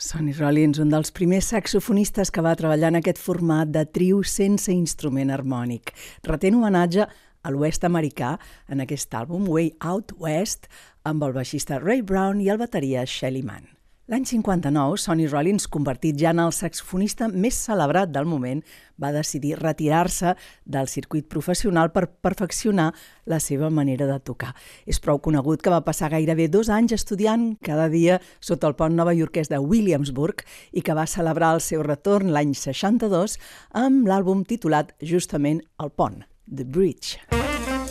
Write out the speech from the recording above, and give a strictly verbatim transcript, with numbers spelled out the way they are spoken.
Sonny Rollins, un dels primers saxofonistes que va treballar en aquest format de trio sense instrument harmònic. Retent homenatge a l'oest americà en aquest àlbum, Way Out West, amb el baixista Ray Brown i el bateria Shelly Manne. L'any cinquanta-nou, Sonny Rollins, convertit ja en el saxofonista més celebrat del moment, va decidir retirar-se del circuit professional per perfeccionar la seva manera de tocar. És prou conegut que va passar gairebé dos anys estudiant cada dia sota el pont novaiorquès de Williamsburg i que va celebrar el seu retorn l'any seixanta-dos amb l'àlbum titulat justament El Pont, The Bridge.